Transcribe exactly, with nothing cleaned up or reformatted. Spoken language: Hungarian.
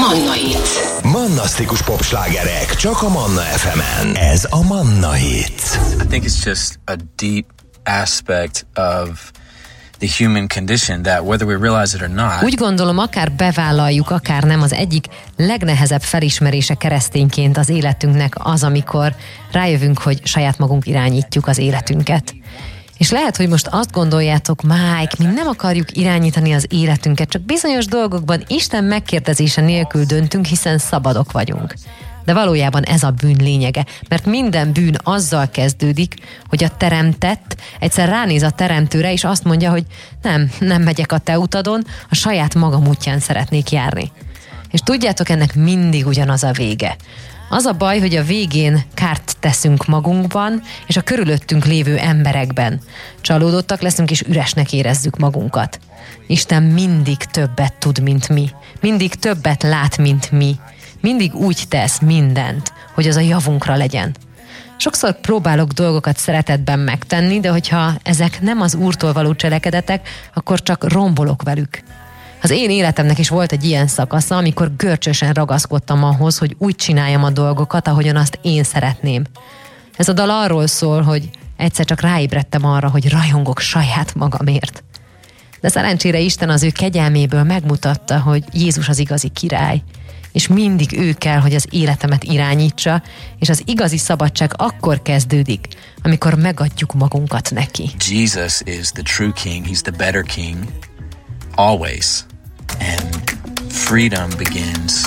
Manna Hit. Mannasztikus popslágerek csak a Manna ef emen. Ez a Manna Hit. I think it's just a deep aspect of the human condition that whether we realize it or not. Úgy gondolom, akár bevállaljuk, akár nem, az egyik legnehezebb felismerése keresztényként az életünknek az, amikor rájövünk, hogy saját magunk irányítjuk az életünket. És lehet, hogy most azt gondoljátok, Mike, mi nem akarjuk irányítani az életünket, csak bizonyos dolgokban Isten megkérdezése nélkül döntünk, hiszen szabadok vagyunk. De valójában ez a bűn lényege, mert minden bűn azzal kezdődik, hogy a teremtett egyszer ránéz a teremtőre, és azt mondja, hogy nem, nem megyek a te utadon, a saját magam útján szeretnék járni. És tudjátok, ennek mindig ugyanaz a vége. Az a baj, hogy a végén kárt teszünk magunkban, és a körülöttünk lévő emberekben. Csalódottak leszünk, és üresnek érezzük magunkat. Isten mindig többet tud, mint mi. Mindig többet lát, mint mi. Mindig úgy tesz mindent, hogy az a javunkra legyen. Sokszor próbálok dolgokat szeretetben megtenni, de hogyha ezek nem az Úrtól való cselekedetek, akkor csak rombolok velük. Az én életemnek is volt egy ilyen szakasza, amikor görcsösen ragaszkodtam ahhoz, hogy úgy csináljam a dolgokat, ahogyan azt én szeretném. Ez a dal arról szól, hogy egyszer csak ráébredtem arra, hogy rajongok saját magamért. De szerencsére Isten az ő kegyelméből megmutatta, hogy Jézus az igazi király, és mindig ő kell, hogy az életemet irányítsa, és az igazi szabadság akkor kezdődik, amikor megadjuk magunkat neki. Jesus is the true king, he's the better king, always. And freedom begins